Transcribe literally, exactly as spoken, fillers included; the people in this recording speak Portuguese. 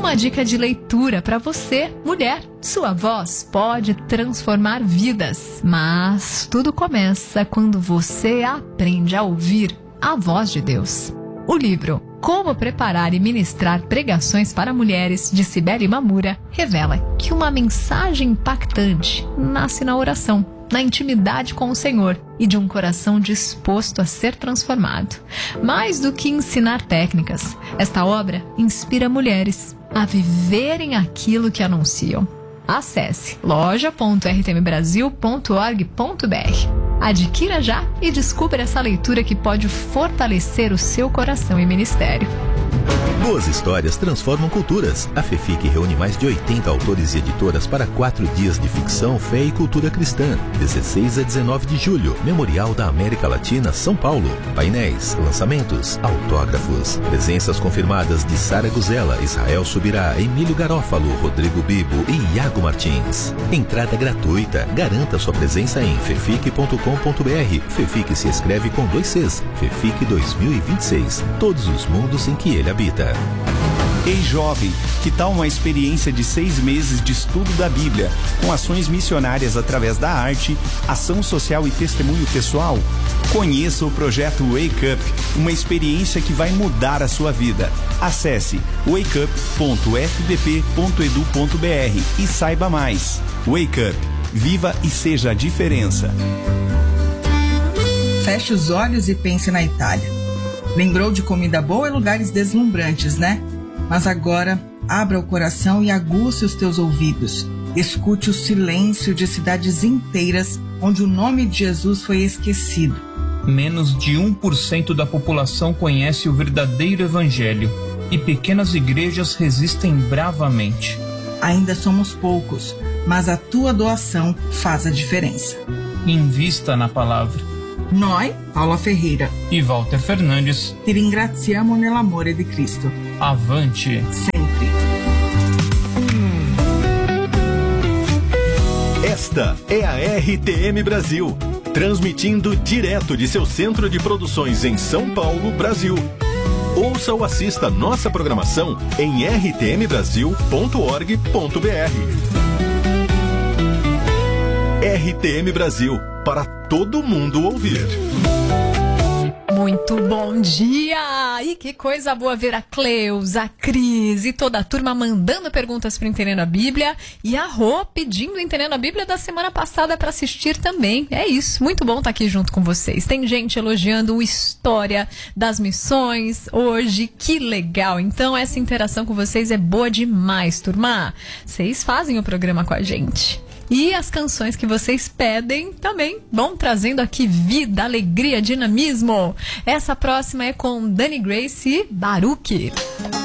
uma dica de leitura para você, mulher. Sua voz pode transformar vidas, mas tudo começa quando você aprende a ouvir a voz de Deus. O livro Como Preparar e Ministrar Pregações para Mulheres, de Cibele Mamura, revela que uma mensagem impactante nasce na oração, na intimidade com o Senhor e de um coração disposto a ser transformado. Mais do que ensinar técnicas, esta obra inspira mulheres a viverem aquilo que anunciam. Acesse loja ponto r t m brasil ponto org ponto b r. Adquira já e descubra essa leitura que pode fortalecer o seu coração e ministério. Boas histórias transformam culturas. A FEFIC reúne mais de oitenta autores e editoras para quatro dias de ficção, fé e cultura cristã. dezesseis a dezenove de julho, Memorial da América Latina, São Paulo. Painéis, lançamentos, autógrafos. Presenças confirmadas de Sara Guzela, Israel Subirá, Emílio Garófalo, Rodrigo Bibo e Iago Martins. Entrada gratuita. Garanta sua presença em fefic ponto com ponto b r. FEFIC se escreve com dois Cs. FEFIC dois mil e vinte e seis. Todos os mundos em que ele habita. Ei jovem, que tal uma experiência de seis meses de estudo da Bíblia, com ações missionárias através da arte, ação social e testemunho pessoal? Conheça o projeto Wake Up, uma experiência que vai mudar a sua vida. Acesse wake up ponto f b p ponto e d u ponto b r e saiba mais. Wake Up, viva e seja a diferença. Feche os olhos e pense na Itália. Lembrou de comida boa e lugares deslumbrantes, né? Mas agora, abra o coração e aguce os teus ouvidos. Escute o silêncio de cidades inteiras onde o nome de Jesus foi esquecido. Menos de um por cento da população conhece o verdadeiro evangelho e pequenas igrejas resistem bravamente. Ainda somos poucos, mas a tua doação faz a diferença. Invista na palavra. Noi, Paula Ferreira e Walter Fernandes, ti ringraziamo nell'amore di Cristo. Avante! Sempre! Esta é a R T M Brasil, transmitindo direto de seu centro de produções em São Paulo, Brasil. Ouça ou assista nossa programação em r t m brasil ponto org ponto b r. R T M Brasil, para todo mundo ouvir. Muito bom dia! E que coisa boa ver a Cleusa, a Cris e toda a turma mandando perguntas para Entendendo a Bíblia e a Rô pedindo Entendendo a Bíblia da semana passada para assistir também. É isso, muito bom estar aqui junto com vocês. Tem gente elogiando o História das Missões hoje, que legal! Então essa interação com vocês é boa demais, turma. Vocês fazem o programa com a gente. E as canções que vocês pedem também vão trazendo aqui vida, alegria, dinamismo. Essa próxima é com Dani Grace e Baruque.